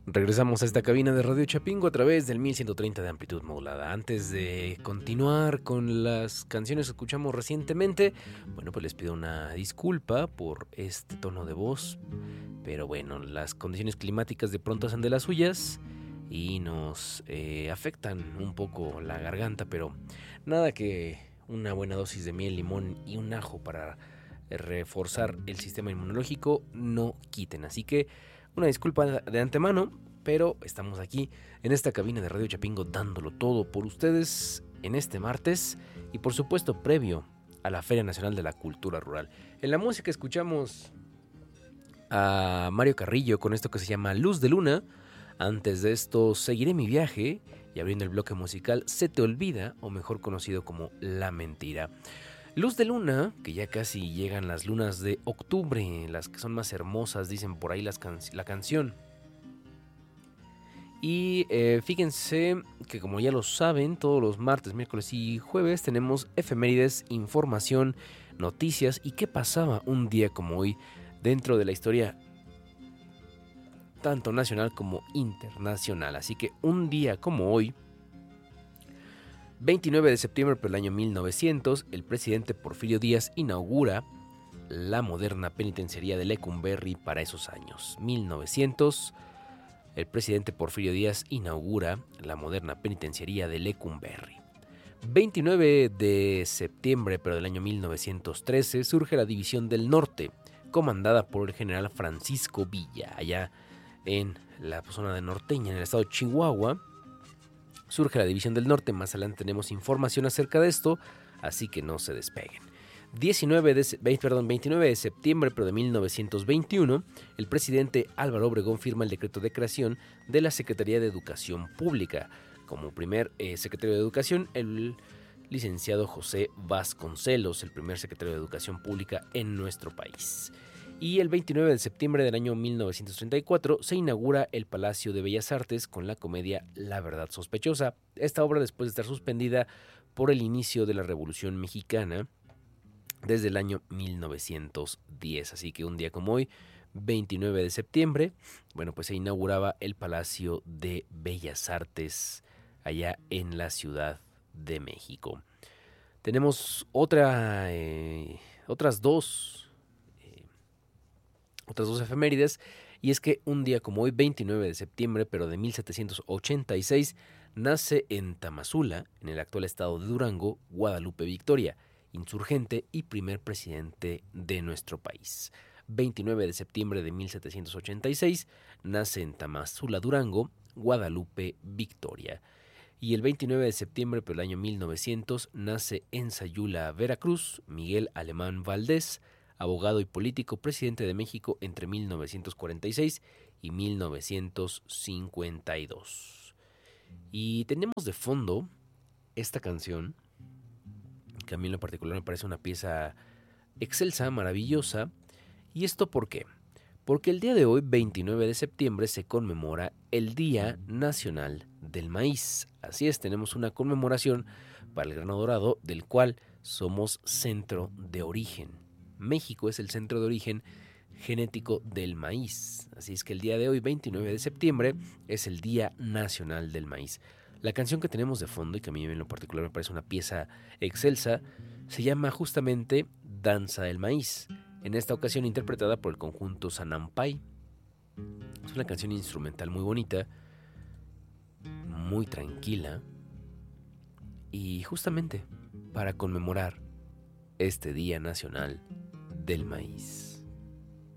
Regresamos a esta cabina de Radio Chapingo a través del 1130 de amplitud modulada. Antes de continuar con las canciones que escuchamos recientemente, bueno, pues les pido una disculpa por este tono de voz, pero bueno, las condiciones climáticas de pronto hacen de las suyas y nos afectan un poco la garganta, pero nada que una buena dosis de miel, limón y un ajo para reforzar el sistema inmunológico no quiten. Así que una disculpa de antemano, pero estamos aquí en esta cabina de Radio Chapingo dándolo todo por ustedes en este martes y por supuesto previo a la Feria Nacional de la Cultura Rural. En la música escuchamos a Mario Carrillo con esto que se llama Luz de Luna. Antes de esto, Seguiré mi viaje, y abriendo el bloque musical, Se te olvida, o mejor conocido como La Mentira. Luz de Luna, que ya casi llegan las lunas de octubre, las que son más hermosas, dicen por ahí la canción. Y fíjense que, como ya lo saben, todos los martes, miércoles y jueves tenemos efemérides, información, noticias y qué pasaba un día como hoy dentro de la historia tanto nacional como internacional. Así que un día como hoy, 29 de septiembre del año 1900, el presidente Porfirio Díaz inaugura la moderna penitenciaría de Lecumberri para esos años. 1900, el presidente Porfirio Díaz inaugura la moderna penitenciaría de Lecumberri. 29 de septiembre pero del año 1913, surge la División del Norte, comandada por el general Francisco Villa, allá en la zona de norteña, en el estado de Chihuahua. Surge la División del Norte, más adelante tenemos información acerca de esto, así que no se despeguen. 29 de septiembre pero de 1921, el presidente Álvaro Obregón firma el decreto de creación de la Secretaría de Educación Pública. Como primer secretario de Educación, el licenciado José Vasconcelos, el primer secretario de Educación Pública en nuestro país. Y el 29 de septiembre del año 1934 se inaugura el Palacio de Bellas Artes con la comedia La Verdad Sospechosa. Esta obra, después de estar suspendida por el inicio de la Revolución Mexicana desde el año 1910. Así que un día como hoy, 29 de septiembre, bueno, pues se inauguraba el Palacio de Bellas Artes allá en la Ciudad de México. Tenemos otras dos efemérides, y es que un día como hoy, 29 de septiembre, pero de 1786, nace en Tamazula, en el actual estado de Durango, Guadalupe Victoria, insurgente y primer presidente de nuestro país. 29 de septiembre de 1786, nace en Tamazula, Durango, Guadalupe Victoria. Y el 29 de septiembre, pero el año 1900, nace en Sayula, Veracruz, Miguel Alemán Valdés, abogado y político, presidente de México entre 1946 y 1952. Y tenemos de fondo esta canción, que a mí en lo particular me parece una pieza excelsa, maravillosa. ¿Y esto por qué? Porque el día de hoy, 29 de septiembre, se conmemora el Día Nacional del Maíz. Así es, tenemos una conmemoración para el grano dorado, del cual somos centro de origen. México es el centro de origen genético del maíz. Así es que el día de hoy, 29 de septiembre, es el Día Nacional del Maíz. La canción que tenemos de fondo, y que a mí en lo particular me parece una pieza excelsa, se llama justamente Danza del Maíz. En esta ocasión interpretada por el conjunto Sanampay. Es una canción instrumental muy bonita, muy tranquila, y justamente para conmemorar este Día Nacional del Maíz.